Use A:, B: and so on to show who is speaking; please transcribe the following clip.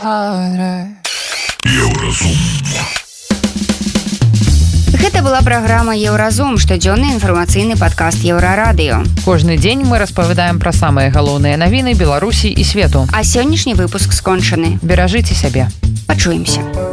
A: Еўразум.
B: Гэта была праграма «Еўразум», штодзённы інфармацыйны падкаст Еўрарадыё.
C: Кожны дзень мы распавядаем пра самыя галоўныя навіны Беларусі і свету.
B: А сённяшні выпуск скончаны.
C: Беражыце сябе.
B: Пачуемся.